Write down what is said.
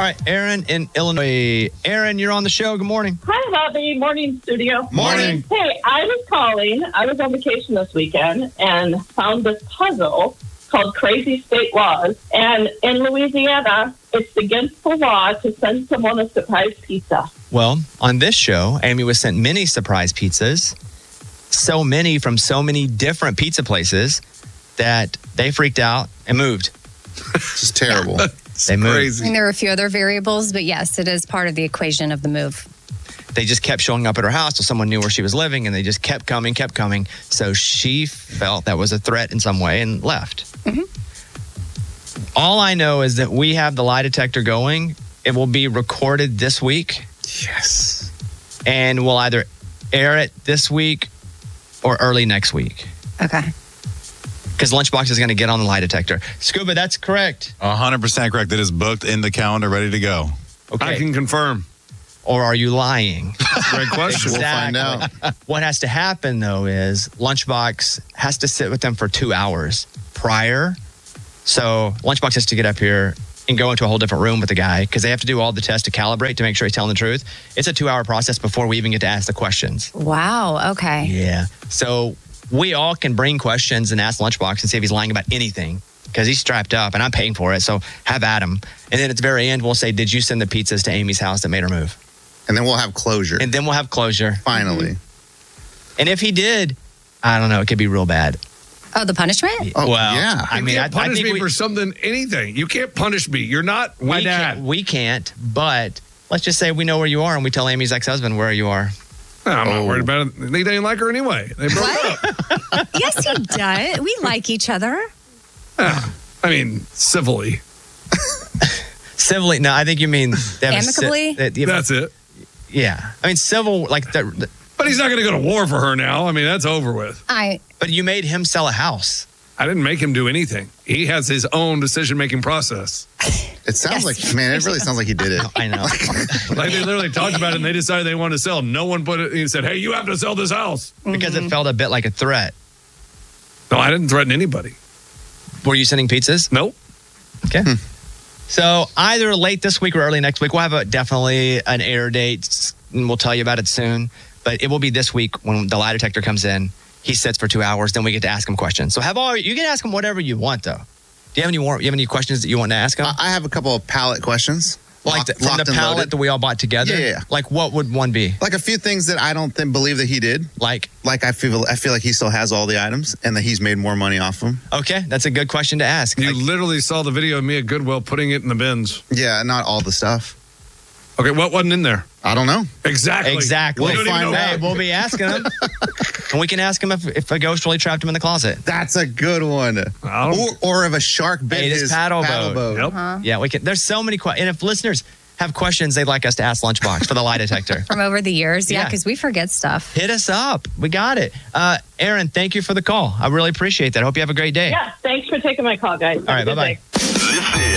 right, Aaron in Illinois. Aaron, you're on the show. Good morning. Hi, Bobby. Morning, studio. Morning. Hey, I was calling. I was on vacation this weekend and found this puzzle called Crazy State Laws. And in Louisiana, it's against the law to send someone a surprise pizza. Well, on this show, Amy was sent many surprise pizzas. So many from so many different pizza places that they freaked out and moved. It's just terrible. They moved. Crazy. And there were a few other variables, but yes, it is part of the equation of the move. They just kept showing up at her house so someone knew where she was living, and they just kept coming. So she felt that was a threat in some way and left. Mm-hmm. All I know is that we have the lie detector going. It will be recorded this week. Yes. And we'll either air it this week or early next week. Okay. Because Lunchbox is going to get on the lie detector. Scuba, that's correct. 100% correct. It is booked in the calendar, ready to go. Okay. I can confirm. Or are you lying? Great question. We'll find out. What has to happen, though, is Lunchbox has to sit with them for 2 hours prior. So Lunchbox has to get up here and go into a whole different room with the guy because they have to do all the tests to calibrate to make sure he's telling the truth. It's a 2-hour process before we even get to ask the questions. Wow. Okay. Yeah. So we all can bring questions and ask Lunchbox and see if he's lying about anything because he's strapped up and I'm paying for it. So have at him. And then at the very end, we'll say, did you send the pizzas to Amy's house that made her move? And then we'll have closure. And then we'll have closure. Finally. And if he did, I don't know, it could be real bad. Oh, the punishment? Oh, well, yeah. I mean, You I can't punish think me for something, anything. You can't punish me. You're not my dad. We can't, but let's just say we know where you are and we tell Amy's ex-husband where you are. I'm not worried about it. They didn't like her anyway. They broke up. Yes, he does. We like each other. I mean, civilly. Civilly? No, I think you mean... Amicably? That's it. Yeah. I mean, civil, like... But he's not going to go to war for her now. I mean, that's over with. But you made him sell a house. I didn't make him do anything. He has his own decision-making process. It sounds like, man, it really sounds like he did it. I know. Like they literally talked about it and they decided they wanted to sell. No one put it and said, hey, you have to sell this house. Because it felt a bit like a threat. No, I didn't threaten anybody. Were you sending pizzas? Nope. Okay. So either late this week or early next week, we'll have definitely an air date and we'll tell you about it soon. But it will be this week when the lie detector comes in. He sits for 2 hours, then we get to ask him questions. So you can ask him whatever you want, though. Do you have any questions that you want to ask him? I have a couple of palette questions. Like from the palette that we all bought together? Yeah. Like what would one be? Like a few things that I don't believe that he did. Like I feel like he still has all the items and that he's made more money off them. Okay, that's a good question to ask. You literally saw the video of me at Goodwill putting it in the bins. Yeah, not all the stuff. Okay, what wasn't in there? I don't know. Exactly. We'll find out. We'll be asking him. And we can ask him if a ghost really trapped him in the closet. That's a good one. Or if a shark bit his paddle boat. Yep. Yeah, we can. There's so many questions. And if listeners have questions they'd like us to ask Lunchbox for the lie detector. From over the years, Yeah. because we forget stuff. Hit us up. We got it. Aaron, thank you for the call. I really appreciate that. I hope you have a great day. Yeah, thanks for taking my call, guys. All right, bye-bye.